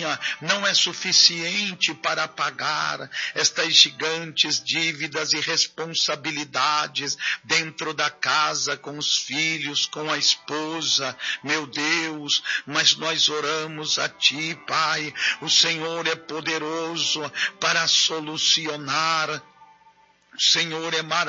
minha não é suficiente para pagar estas gigantes dívidas e responsabilidades dentro da casa, com os filhos, com a esposa, meu Deus, mas nós oramos a Ti, Pai, o Senhor é poderoso para solucionar, o Senhor é maravilhoso